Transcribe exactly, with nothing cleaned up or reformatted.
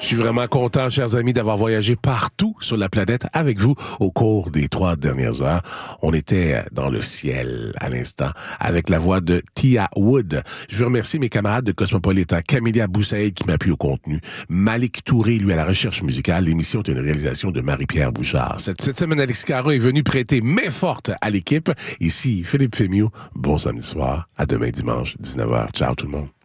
suis vraiment content, chers amis, d'avoir voyagé partout sur la planète avec vous au cours des trois dernières heures. On était dans le ciel à l'instant avec la voix de Tia Wood. Je veux remercier mes camarades de Cosmopolitan, Camélia Boussaïd qui m'appuie au contenu, Malik Touré, lui, à la recherche musicale. L'émission est une réalisation de Marie-Pierre Bouchard. Cette, cette semaine, Alex Caron est venu prêter main forte à l'équipe. Ici, Philippe Fémieux. Bon samedi soir. À demain dimanche, dix-neuf heures. Ciao tout le monde.